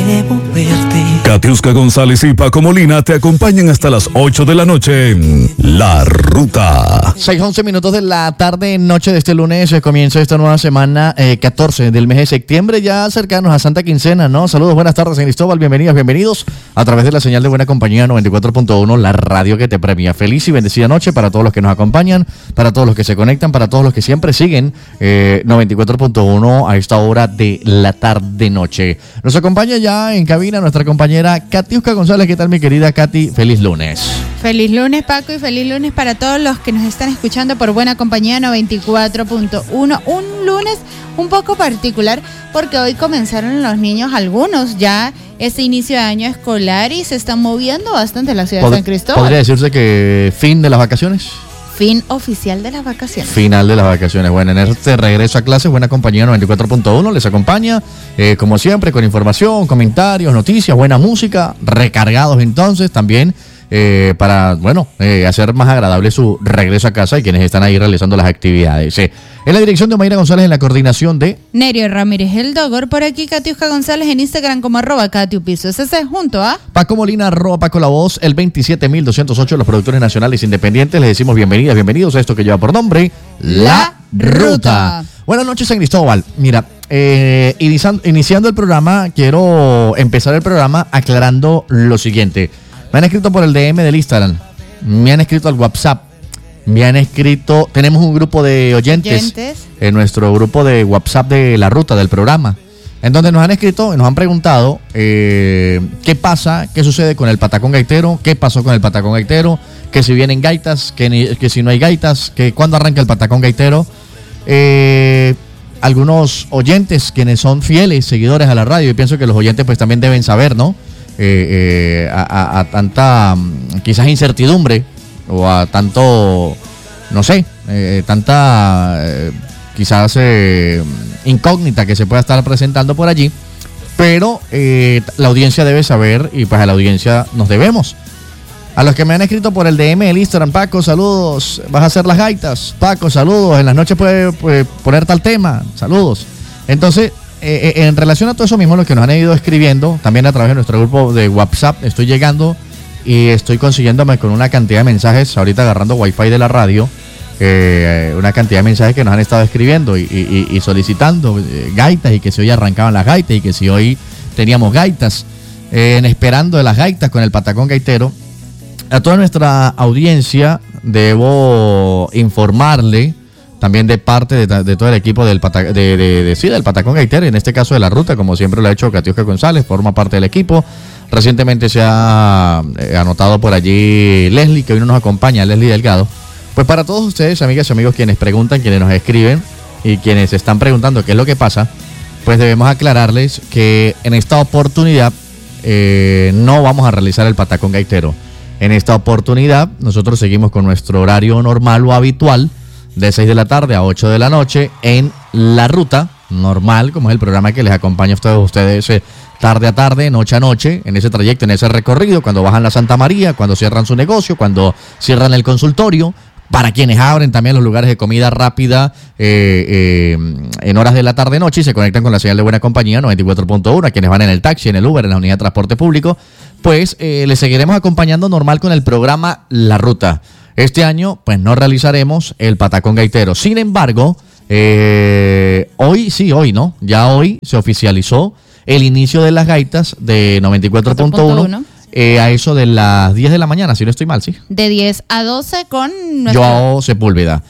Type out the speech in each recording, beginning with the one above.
debo verte. Katiuska González y Paco Molina te acompañan hasta las 8 de la noche en La Ruta. 6:11 minutos de la tarde, noche de este lunes, comienza esta nueva semana, 14 del mes de septiembre, ya cercanos a Santa Quincena, ¿no? Saludos, buenas tardes, San Cristóbal, bienvenidos a través de la señal de Buena Compañía 94.1, la radio que te premia. Feliz y bendecida noche para todos los que nos acompañan, para todos los que se conectan, para todos los que siempre siguen 94.1 a esta hora de la tarde-noche. Nos acompaña ya en cabina nuestra compañera Katiuska González. ¿Qué tal, mi querida Katy? Feliz lunes. Feliz lunes, Paco, y feliz lunes para todos los que nos están escuchando por Buena Compañía 94.1. Un lunes un poco particular porque hoy comenzaron los niños, algunos ya ese inicio de año escolar, y se están moviendo bastante en la ciudad de San Cristóbal. ¿Podría decirse que fin de las vacaciones? Fin oficial de las vacaciones. Final de las vacaciones. Bueno, en este regreso a clases, Buena Compañía 94.1 les acompaña, como siempre, con información, comentarios, noticias, buena música, recargados entonces también para, hacer más agradable su regreso a casa y quienes están ahí realizando las actividades. En la dirección de Mayra González, en la coordinación de Nerio Ramírez el Dogor, por aquí Katiuska González en Instagram como @KatiuPiso, junto a Paco Molina, @Paco La Voz, el 27208, los productores nacionales independientes. Les decimos bienvenidos a esto que lleva por nombre La Ruta. Buenas noches, San Cristóbal. Mira, iniciando el programa, quiero empezar el programa aclarando lo siguiente. Me han escrito por el DM del Instagram, me han escrito al WhatsApp, me han escrito, tenemos un grupo de oyentes en nuestro grupo de WhatsApp de La Ruta, del programa, en donde nos han escrito y nos han preguntado qué pasa, qué sucede con el patacón gaitero, qué pasó con el patacón gaitero, que si vienen gaitas, que si no hay gaitas, que cuándo arranca el patacón gaitero. Algunos oyentes quienes son fieles seguidores a la radio, y pienso que los oyentes pues también deben saber, ¿no? A tanta quizás incertidumbre o a tanto, no sé, tanta quizás incógnita que se pueda estar presentando por allí, pero la audiencia debe saber, y pues a la audiencia nos debemos. A los que me han escrito por el DM del Instagram: Paco, saludos, vas a hacer las gaitas. Paco, saludos, en las noches puede poner tal tema, saludos. Entonces, en relación a todo eso mismo, lo que nos han ido escribiendo, también a través de nuestro grupo de WhatsApp, estoy llegando y estoy consiguiéndome con una cantidad de mensajes, ahorita agarrando wifi de la radio, una cantidad de mensajes que nos han estado escribiendo y solicitando gaitas, y que si hoy arrancaban las gaitas, y que si hoy teníamos gaitas, esperando de las gaitas con el patacón gaitero. A toda nuestra audiencia debo informarle, también de parte de todo el equipo del patacón gaitero, y en este caso de La Ruta, como siempre lo ha hecho Katiuska González, forma parte del equipo. Recientemente se ha anotado por allí Leslie, que hoy no nos acompaña, Leslie Delgado. Pues para todos ustedes, amigas y amigos, quienes preguntan, quienes nos escriben y quienes están preguntando qué es lo que pasa, pues debemos aclararles que en esta oportunidad no vamos a realizar el patacón gaitero. En esta oportunidad nosotros seguimos con nuestro horario normal o habitual, de 6 de la tarde a 8 de la noche en La Ruta, normal, como es el programa que les acompaña a todos ustedes tarde a tarde, noche a noche, en ese trayecto, en ese recorrido, cuando bajan la Santa María, cuando cierran su negocio, cuando cierran el consultorio, para quienes abren también los lugares de comida rápida en horas de la tarde-noche y se conectan con la señal de Buena Compañía 94.1, a quienes van en el taxi, en el Uber, en la unidad de transporte público, pues les seguiremos acompañando normal con el programa La Ruta. Este año, pues no realizaremos el patacón gaitero. Sin embargo, hoy se oficializó el inicio de las gaitas de 94.1 a eso de las 10 de la mañana, si no estoy mal, ¿sí? De 10 a 12 con Joao Sepúlveda.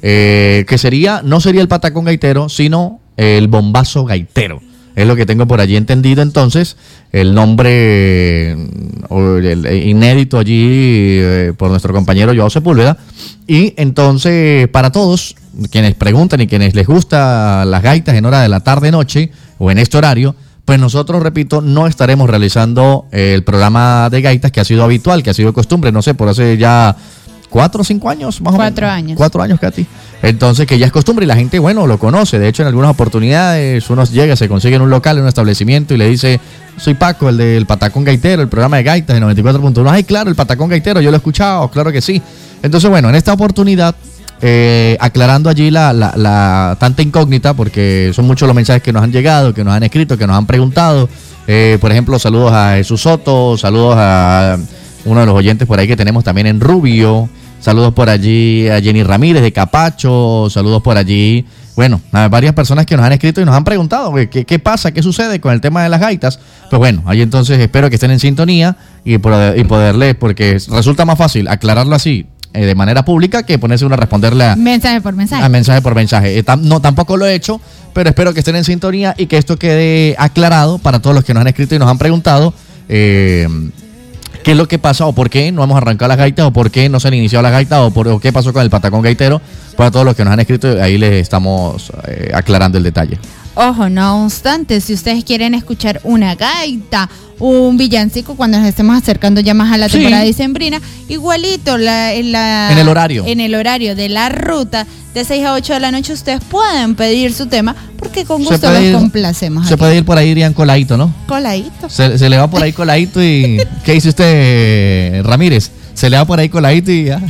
Que no sería el patacón gaitero, sino el bombazo gaitero. Es lo que tengo por allí entendido. Entonces, el nombre el inédito allí por nuestro compañero Joao Sepúlveda. Y entonces, para todos quienes preguntan y quienes les gusta las gaitas en hora de la tarde-noche o en este horario, pues nosotros, repito, no estaremos realizando el programa de gaitas que ha sido habitual, que ha sido costumbre, no sé, por hace ya 4 o 5 años más o menos. 4 años. 4 años, Katy. Entonces, que ya es costumbre y la gente, lo conoce. De hecho, en algunas oportunidades uno llega, se consigue en un local, en un establecimiento y le dice: soy Paco, el del patacón gaitero, el programa de gaitas de 94.1. Ay, claro, el patacón gaitero, yo lo he escuchado, claro que sí. Entonces, en esta oportunidad, aclarando allí la tanta incógnita, porque son muchos los mensajes que nos han llegado, que nos han escrito, que nos han preguntado, Por ejemplo, saludos a Jesús Soto, saludos a uno de los oyentes por ahí que tenemos también en Rubio, saludos por allí a Jenny Ramírez de Capacho, saludos por allí, bueno, a varias personas que nos han escrito y nos han preguntado qué pasa, qué sucede con el tema de las gaitas. Pues bueno, ahí entonces espero que estén en sintonía y poderles, porque resulta más fácil aclararlo así de manera pública que ponerse uno a responderle a mensaje por mensaje. A mensaje por mensaje. No, tampoco lo he hecho, pero espero que estén en sintonía y que esto quede aclarado para todos los que nos han escrito y nos han preguntado qué es lo que pasa o por qué no hemos arrancado las gaitas o por qué no se han iniciado las gaitas o qué pasó con el patacón gaitero. Para todos los que nos han escrito, ahí les estamos aclarando el detalle. Ojo, no obstante, si ustedes quieren escuchar una gaita, un villancico cuando nos estemos acercando ya más a la temporada dicembrina, igualito en el horario de la ruta de 6 a 8 de la noche, ustedes pueden pedir su tema porque con gusto los complacemos. Se puede ir por ahí, Irían, coladito, ¿no? Coladito. Se le va por ahí coladito y... ¿Qué dice usted, Ramírez? Se le va por ahí coladito y ya.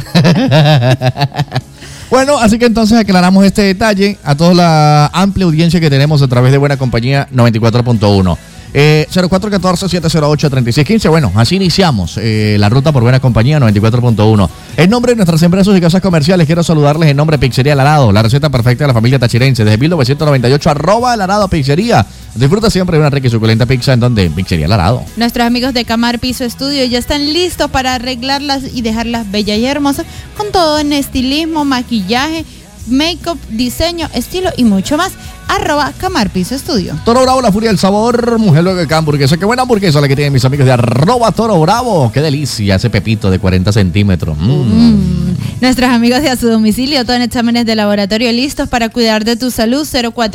Bueno, así que entonces aclaramos este detalle a toda la amplia audiencia que tenemos a través de Buena Compañía 94.1. 0414-708-3615. Bueno, así iniciamos la ruta por Buena Compañía 94.1. En nombre de nuestras empresas y casas comerciales, quiero saludarles en nombre de Pizzería El Arado, la receta perfecta de la familia tachirense. Desde 1998, @El Arado Pizzería. Disfruta siempre de una rica y suculenta pizza en donde Pizzería El Arado. Nuestros amigos de Camar Piso Estudio ya están listos para arreglarlas y dejarlas bellas y hermosas con todo en estilismo, maquillaje, make-up, diseño, estilo y mucho más. @Camar Piso Estudio. Toro Bravo, la furia del sabor. Mujer luego de hamburguesa. Qué buena hamburguesa la que tienen mis amigos de @Toro Bravo. Qué delicia ese pepito de 40 centímetros. Nuestros amigos de A Su Domicilio, todo en exámenes de laboratorio listos para cuidar de tu salud.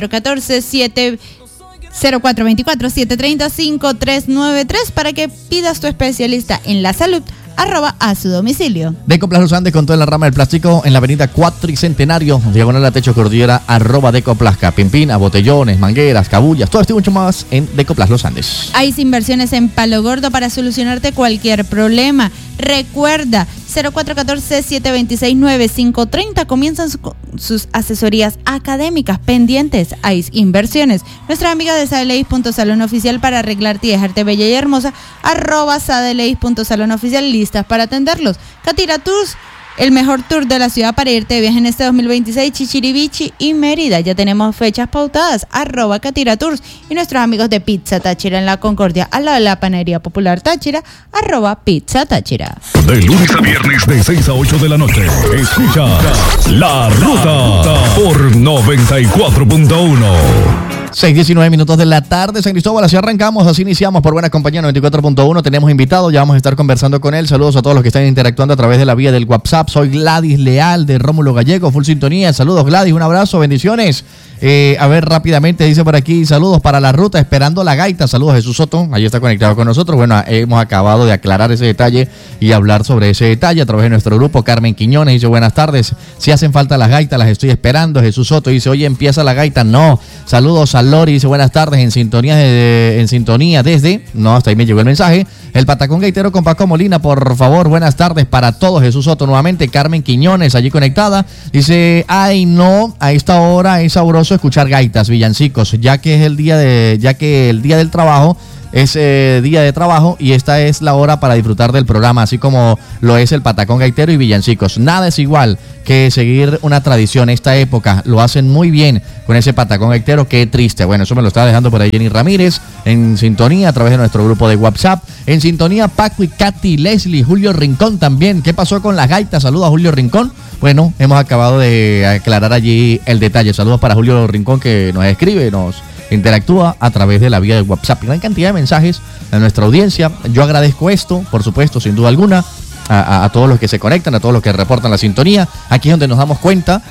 0424-730-5393 para que pidas tu especialista en la salud. @A Su Domicilio. Decoplas Los Andes con toda la rama del plástico en la avenida Cuatricentenario, diagonal a Techo Cordillera, @Decoplasca. Pimpinas, botellones, mangueras, cabullas, todo esto y mucho más en Decoplas Los Andes. Hay inversiones en Palo Gordo para solucionarte cualquier problema. Recuerda, 0414-726-9530. Comienzan sus asesorías académicas pendientes. Hay inversiones. Nuestra amiga de Sadeleis.salón oficial para arreglarte y dejarte bella y hermosa. @Sadeleis.salón oficial, listas para atenderlos. Catira Tours, el mejor tour de la ciudad para irte de viaje en este 2026, Chichirivichi y Mérida. Ya tenemos fechas pautadas. @Catira Tours. Y nuestros amigos de Pizza Táchira en la Concordia, al lado de la Panadería Popular Táchira, @Pizza Táchira. De lunes a viernes de 6 a 8 de la noche. Escucha La Ruta por 94.1. 6:19 minutos de la tarde, San Cristóbal, así arrancamos, así iniciamos por Buena Compañía 94.1, tenemos invitado, ya vamos a estar conversando con él. Saludos a todos los que están interactuando a través de la vía del WhatsApp. Soy Gladys Leal de Rómulo Gallego, full sintonía. Saludos, Gladys, un abrazo, bendiciones. A ver, rápidamente dice por aquí, saludos para la ruta, esperando la gaita. Saludos, Jesús Soto, ahí está conectado con nosotros. Bueno, hemos acabado de aclarar ese detalle y hablar sobre ese detalle a través de nuestro grupo. Carmen Quiñones dice, buenas tardes, si hacen falta las gaitas, las estoy esperando. Jesús Soto dice, oye, empieza la gaita. No, saludos a Lori, dice, buenas tardes, en sintonía desde, no, hasta ahí me llegó el mensaje, el Patacón Gaitero con Paco Molina, por favor, buenas tardes para todos. Jesús Soto nuevamente. Carmen Quiñones allí conectada, dice, ay no, a esta hora es sabroso escuchar gaitas, villancicos, ya que el día del trabajo es día de trabajo y esta es la hora para disfrutar del programa, así como lo es el Patacón Gaitero y villancicos. Nada es igual que seguir una tradición. Esta época lo hacen muy bien con ese Patacón Gaitero. Qué triste. Bueno, eso me lo está dejando por ahí Jenny Ramírez en sintonía a través de nuestro grupo de WhatsApp. En sintonía Paco y Katy, Leslie, Julio Rincón también. ¿Qué pasó con las gaitas? Saludos a Julio Rincón. Bueno, hemos acabado de aclarar allí el detalle. Saludos para Julio Rincón, que nos escribe, nos interactúa a través de la vía de WhatsApp. Gran cantidad de mensajes a nuestra audiencia. Yo agradezco esto, por supuesto, sin duda alguna, a todos los que se conectan, a todos los que reportan la sintonía. Aquí es donde nos damos cuenta,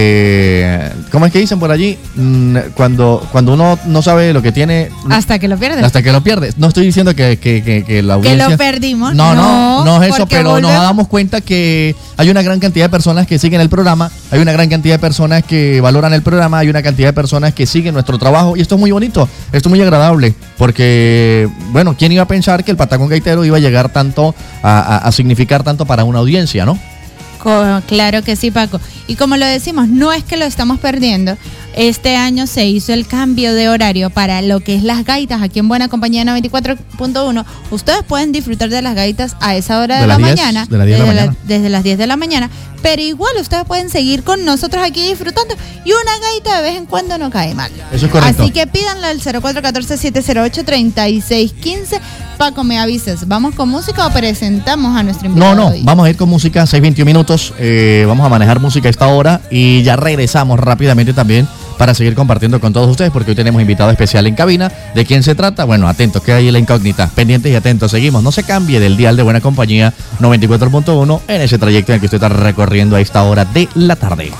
¿cómo es que dicen por allí? Cuando uno no sabe lo que tiene... Hasta que lo pierdes. Hasta que lo pierdes. No estoy diciendo que la audiencia... Que lo perdimos. No es eso, pero nos damos cuenta que hay una gran cantidad de personas que siguen el programa, hay una gran cantidad de personas que valoran el programa, hay una cantidad de personas que siguen nuestro trabajo y esto es muy bonito, esto es muy agradable, porque, bueno, ¿quién iba a pensar que el Patacón Gaitero iba a llegar tanto a significar tanto para una audiencia, ¿no? Claro que sí, Paco. Y como lo decimos, no es que lo estamos perdiendo. Este año se hizo el cambio de horario para lo que es las gaitas aquí en Buena Compañía 94.1. Ustedes pueden disfrutar de las gaitas a esa hora de la mañana, desde las 10 de la mañana, pero igual ustedes pueden seguir con nosotros aquí disfrutando y una gaita de vez en cuando no cae mal. Eso es correcto. Así que pídanla al 0414-708-3615. Paco, me avisas, ¿vamos con música o presentamos a nuestro invitado? No, hoy? vamos a ir con música, 6:21 minutos. Vamos a manejar música a esta hora y ya regresamos rápidamente también para seguir compartiendo con todos ustedes, porque hoy tenemos invitado especial en cabina. ¿De quién se trata? Bueno, atentos, queda ahí la incógnita. Pendientes y atentos, seguimos. No se cambie del dial de Buena Compañía 94.1 en ese trayecto en el que usted está recorriendo a esta hora de la tarde.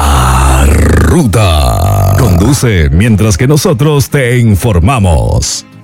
La Ruta. Conduce mientras que nosotros te informamos.